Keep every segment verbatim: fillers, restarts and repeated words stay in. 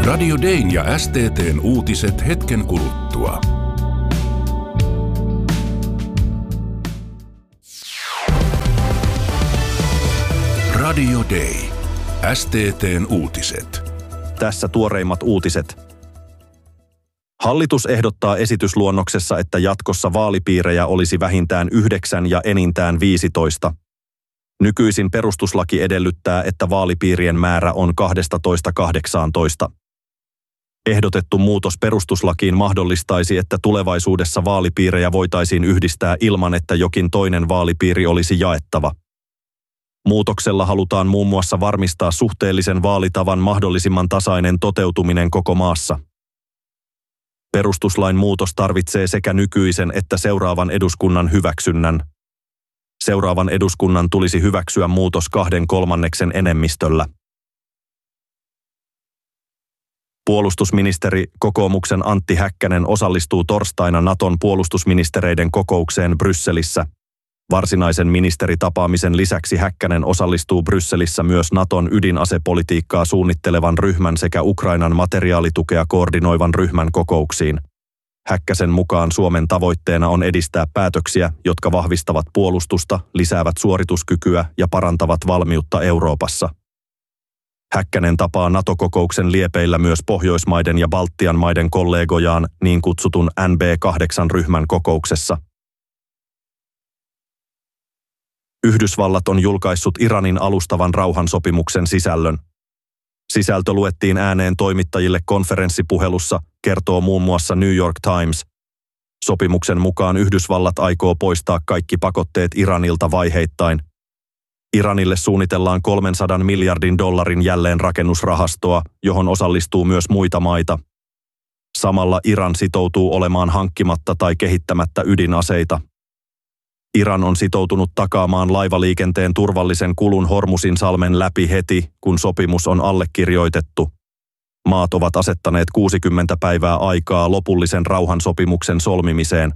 Radio Dayn ja S T T:n uutiset hetken kuluttua. Radio Day. S T T:n uutiset. Tässä tuoreimmat uutiset. Hallitus ehdottaa esitysluonnoksessa, että jatkossa vaalipiirejä olisi vähintään yhdeksän ja enintään viisitoista. Nykyisin perustuslaki edellyttää, että vaalipiirien määrä on kaksitoista kahdeksantoista. Ehdotettu muutos perustuslakiin mahdollistaisi, että tulevaisuudessa vaalipiirejä voitaisiin yhdistää ilman, että jokin toinen vaalipiiri olisi jaettava. Muutoksella halutaan muun muassa varmistaa suhteellisen vaalitavan mahdollisimman tasainen toteutuminen koko maassa. Perustuslain muutos tarvitsee sekä nykyisen että seuraavan eduskunnan hyväksynnän. Seuraavan eduskunnan tulisi hyväksyä muutos kahden kolmanneksen enemmistöllä. Puolustusministeri, kokoomuksen Antti Häkkänen osallistuu torstaina Naton puolustusministereiden kokoukseen Brysselissä. Varsinaisen ministeritapaamisen lisäksi Häkkänen osallistuu Brysselissä myös Naton ydinasepolitiikkaa suunnittelevan ryhmän sekä Ukrainan materiaalitukea koordinoivan ryhmän kokouksiin. Häkkäsen mukaan Suomen tavoitteena on edistää päätöksiä, jotka vahvistavat puolustusta, lisäävät suorituskykyä ja parantavat valmiutta Euroopassa. Häkkänen tapaa NATO-kokouksen liepeillä myös Pohjoismaiden ja Baltian maiden kollegojaan niin kutsutun N B kahdeksan ryhmän kokouksessa. Yhdysvallat on julkaissut Iranin alustavan rauhansopimuksen sisällön. Sisältö luettiin ääneen toimittajille konferenssipuhelussa, kertoo muun muassa New York Times. Sopimuksen mukaan Yhdysvallat aikoo poistaa kaikki pakotteet Iranilta vaiheittain. Iranille suunnitellaan kolmensadan miljardin dollarin jälleenrakennusrahastoa, johon osallistuu myös muita maita. Samalla Iran sitoutuu olemaan hankkimatta tai kehittämättä ydinaseita. Iran on sitoutunut takaamaan laivaliikenteen turvallisen kulun Hormuzin salmen läpi heti, kun sopimus on allekirjoitettu. Maat ovat asettaneet kuusikymmentä päivää aikaa lopullisen rauhansopimuksen solmimiseen.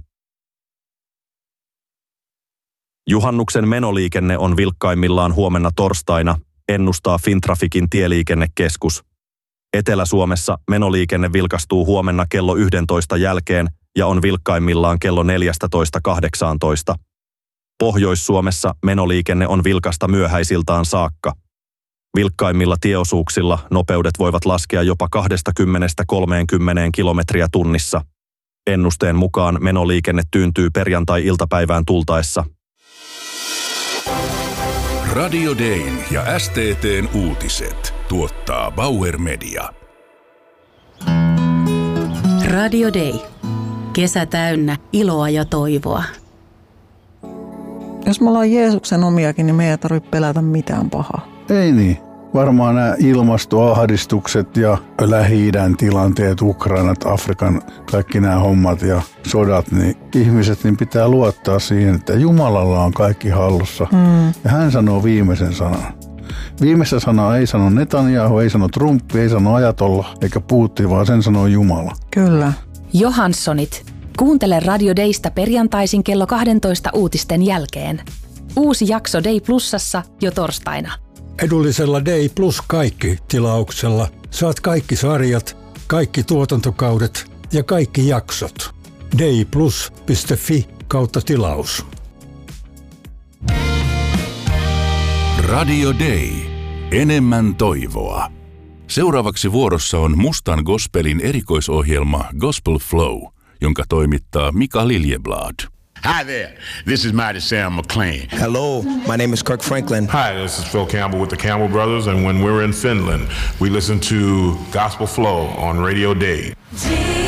Juhannuksen menoliikenne on vilkkaimmillaan huomenna torstaina, ennustaa Fintraficin tieliikennekeskus. Etelä-Suomessa menoliikenne vilkastuu huomenna kello yksitoista jälkeen ja on vilkkaimmillaan kello neljätoista kahdeksantoista. Pohjois-Suomessa menoliikenne on vilkasta myöhäisiltaan saakka. Vilkkaimmilla tieosuuksilla nopeudet voivat laskea jopa kaksikymmentä kolmekymmentä kilometriä tunnissa. Ennusteen mukaan menoliikenne tyyntyy perjantai-iltapäivään tultaessa. Radio Dayn ja S T T:n uutiset tuottaa Bauer Media. Radio Day. Kesä täynnä iloa ja toivoa. Jos me ollaan Jeesuksen omiakin, niin me ei tarvitse pelätä mitään pahaa. Ei niin. Varmaan nämä ilmastoahdistukset ja Lähi-idän tilanteet, Ukrainat, Afrikan, kaikki nämä hommat ja sodat, niin ihmiset niin pitää luottaa siihen, että Jumalalla on kaikki hallussa. Mm. Ja hän sanoo viimeisen sanan. Viimeistä sanaa ei sano Netanyahu, ei sano Trump, ei sano Ajatolla eikä Putin, vaan sen sanoo Jumala. Kyllä. Johanssonit. Kuuntele Radio Daysta perjantaisin kello kaksitoista uutisten jälkeen. Uusi jakso Day Plusassa jo torstaina. Edullisella Day Plus kaikki -tilauksella saat kaikki sarjat, kaikki tuotantokaudet ja kaikki jaksot. dayplus piste fi kautta tilaus. Radio Day. Enemmän toivoa. Seuraavaksi vuorossa on Mustan gospelin erikoisohjelma Gospel Flow, jonka toimittaa Mika Liljeblad. Hi there, this is Mighty Sam McLean. Hello, my name is Kirk Franklin. Hi, this is Phil Campbell with the Campbell Brothers, and when we're in Finland, we listen to Gospel Flow on Radio Day.